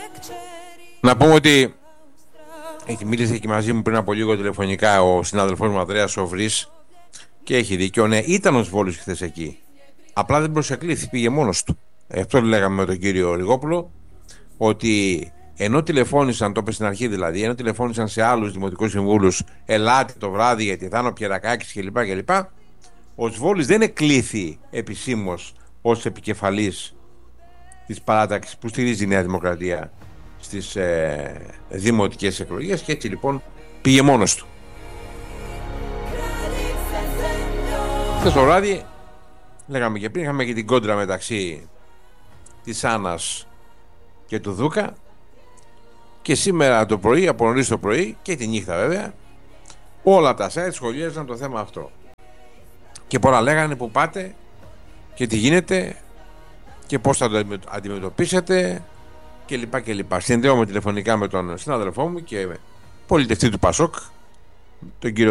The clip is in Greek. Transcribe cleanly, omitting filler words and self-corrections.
Να πούμε ότι μίλησε και μαζί μου πριν από λίγο τηλεφωνικά ο συνάδελφός μου Ανδρέας Σοβρής και έχει δίκιο. Ναι, ήταν ο Σβόλης χθες εκεί. Απλά δεν προσεκλήθη, πήγε μόνος του. Αυτό λέγαμε με τον κύριο Ριγόπουλο, ότι ενώ τηλεφώνησαν, το είπε στην αρχή δηλαδή, ενώ τηλεφώνησαν σε άλλους δημοτικούς συμβούλους, ελάτε το βράδυ γιατί θα είναι ο Πιερακάκης κλπ. Ο Σβόλης δεν εκλήθη επισήμως ως επικεφαλής της παράταξης που στηρίζει η Νέα Δημοκρατία στις δημοτικές εκλογές και έτσι λοιπόν πήγε μόνος του. Χθες το βράδυ, λέγαμε και πριν, είχαμε και την κόντρα μεταξύ της Άννας και του Δούκα και σήμερα το πρωί, από νωρίς το πρωί και τη νύχτα βέβαια, όλα τα site σχολίαζαν το θέμα αυτό και πολλά λέγανε που πάτε και τι γίνεται και πώς θα το αντιμετωπίσετε κλπ. Συνδέομαι τηλεφωνικά με τον συνάδελφό μου και πολιτευτή του Πασόκ, τον κύριο